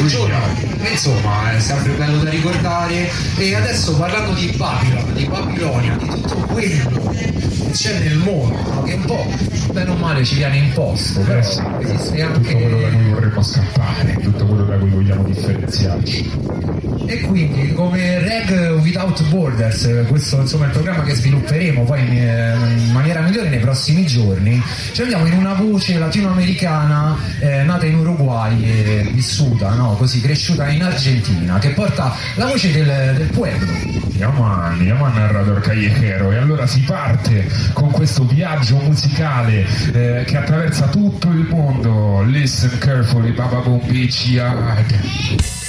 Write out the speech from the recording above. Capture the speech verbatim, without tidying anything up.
soggiorno, insomma è sempre bello da ricordare. E adesso parlando di Babylon, di Babilonia, di tutto quello che c'è nel mondo, no? Che un po' bene o male ci viene imposto, però eh sì, esiste anche tutto quello da cui vorremmo scappare, tutto quello da cui vogliamo differenziarci. E quindi come Reg Without Borders, questo insomma è il programma che svilupperemo poi in, in maniera migliore nei prossimi giorni, ci andiamo in una voce latinoamericana eh, nata in Uruguay e vissuta, no? Così cresciuta in Argentina, che porta la voce del, del pueblo. Yaman, Yaman narrador callejero. E allora si parte con questo viaggio musicale eh, che attraversa tutto il mondo. Listen carefully, Baba Boom Beach Yard.